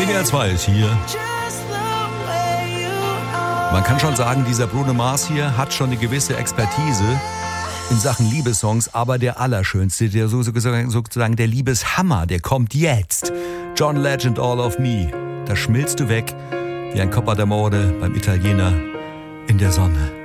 WDR 2 ist hier. Man kann schon sagen, dieser Bruno Mars hier hat schon eine gewisse Expertise in Sachen Liebessongs, aber der allerschönste, der sozusagen der Liebeshammer, der kommt jetzt. John Legend, All of Me. Da schmilzt du weg wie ein Coppa d'Amore beim Italiener in der Sonne.